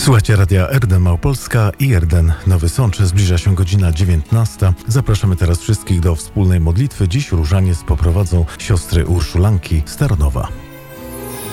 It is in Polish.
Słuchajcie Radia Erden Małopolska i Erden Nowy Sącz. Zbliża się godzina 19. Zapraszamy teraz wszystkich do wspólnej modlitwy. Dziś różaniec poprowadzą siostry Urszulanki z Tarnowa.